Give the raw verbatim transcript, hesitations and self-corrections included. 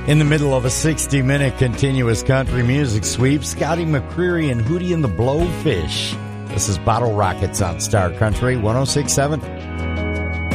In the middle of a sixty-minute continuous country music sweep, Scotty McCreery and Hootie and the Blowfish. This is Bottle Rockets on Star Country one oh six point seven.